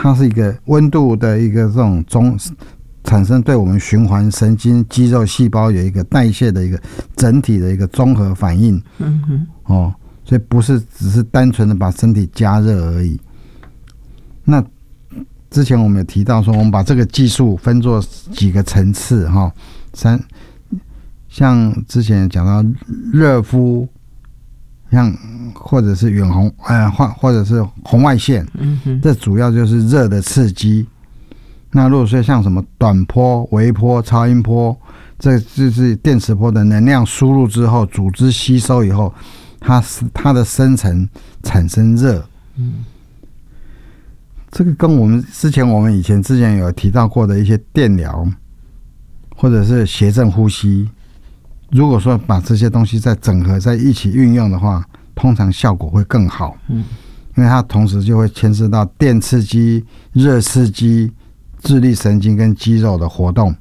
它是一个温度的一个这种产生对我们循环神经、肌肉细胞有一个代谢的一个整体的一个综合反应。所以不是只是单纯的把身体加热而已。那之前我们有提到说，我们把这个技术分作几个层次哈，像之前讲到热敷，像或者是远红或者是红外线，这主要就是热的刺激。那如果说像什么短波、微波、超音波，这就是电磁波的能量输入之后，组织吸收以后，它的生成产生热。这个跟我们之前有提到过的一些电疗，或者是谐振呼吸，如果说把这些东西再整合在一起运用的话，通常效果会更好。因为它同时就会牵涉到电刺激、热刺激、自律神经跟肌肉的活动。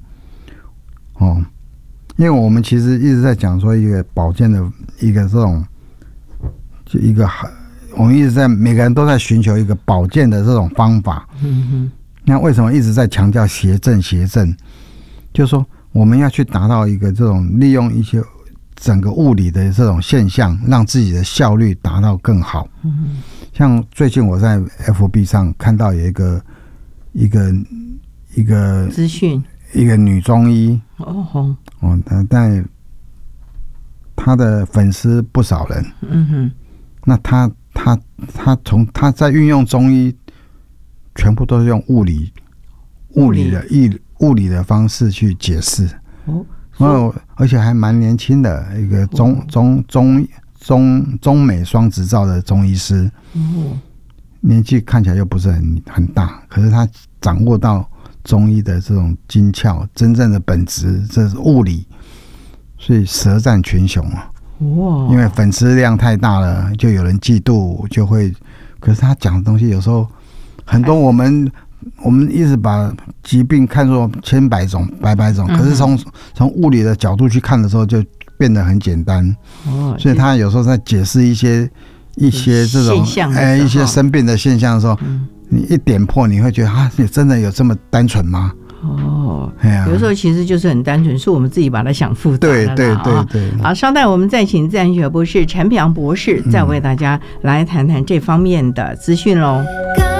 因为我们其实一直在讲说一个保健的一个这种，就一个我们一直在每个人都在寻求一个保健的这种方法。那为什么一直在强调谐振？就是说我们要去达到一个这种利用一些整个物理的这种现象，让自己的效率达到更好。像最近我在 FB 上看到有一个资讯， 一个女中医但她的粉丝不少人。那她在运用中医，全部都是用物理的方式去解释。而且还蛮年轻的一个中美双执照的中医师。年纪看起来又不是很大，可是他掌握到中医的这种精窍，真正的本质，这是物理，所以舌战群雄啊。因为粉丝量太大了，就有人嫉妒，就会。可是他讲的东西有时候很多，我们一直把疾病看作千百种、百种，可是从物理的角度去看的时候，就变得很简单。所以他有时候在解释一些这种一些生病的现象的时候，你一点破，你会觉得你真的有这么单纯吗？ 有时候其实就是很单纯，是我们自己把它想复杂了。 对。 好，稍待我们再请自然学博士陈培阳博士再为大家来谈谈这方面的资讯喽。